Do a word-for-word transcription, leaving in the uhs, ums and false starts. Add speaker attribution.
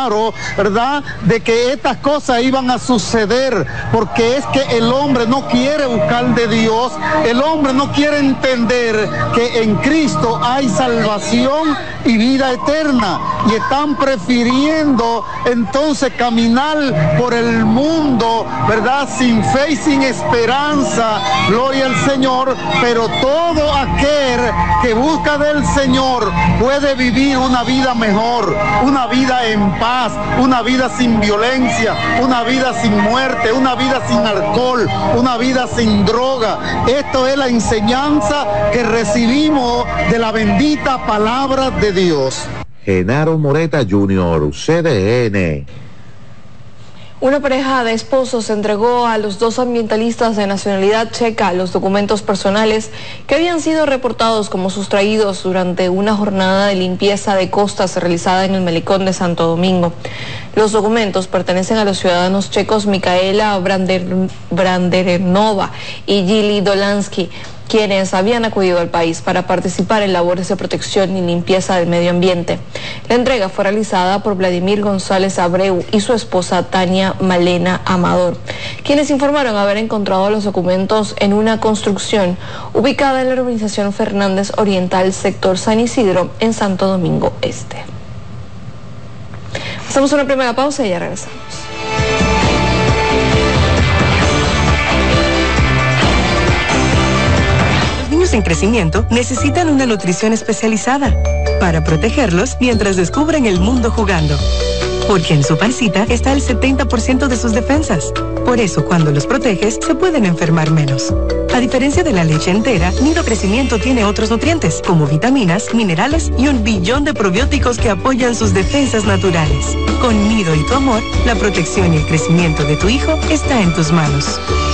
Speaker 1: claro, ¿verdad?, de que estas cosas iban a suceder, porque es que el hombre no quiere buscar de Dios, el hombre no quiere entender que en Cristo hay salvación y vida eterna, y están prefiriendo entonces caminar por el mundo, ¿verdad?, sin fe y sin esperanza, gloria al Señor. Pero todo aquel que busca del Señor puede vivir una vida mejor, una vida en paz, una vida sin violencia, una vida sin muerte, una vida sin alcohol, una vida sin droga. Esto es la enseñanza que recibimos de la bendita palabra de Dios.
Speaker 2: Genaro Moreta junior, C D N.
Speaker 3: Una pareja de esposos entregó a los dos ambientalistas de nacionalidad checa los documentos personales que habían sido reportados como sustraídos durante una jornada de limpieza de costas realizada en el malecón de Santo Domingo. Los documentos pertenecen a los ciudadanos checos Micaela Brander, Branderenova y Gili Dolansky, quienes habían acudido al país para participar en labores de protección y limpieza del medio ambiente. La entrega fue realizada por Vladimir González Abreu y su esposa Tania Malena Amador, quienes informaron haber encontrado los documentos en una construcción ubicada en la urbanización Fernández Oriental, sector San Isidro, en Santo Domingo Este. Hacemos una primera pausa y ya regresamos.
Speaker 4: En crecimiento necesitan una nutrición especializada para protegerlos mientras descubren el mundo jugando. Porque en su pancita está el setenta por ciento de sus defensas. Por eso, cuando los proteges, se pueden enfermar menos. A diferencia de la leche entera, Nido Crecimiento tiene otros nutrientes, como vitaminas, minerales y un billón de probióticos que apoyan sus defensas naturales. Con Nido y tu amor, la protección y el crecimiento de tu hijo está en tus manos.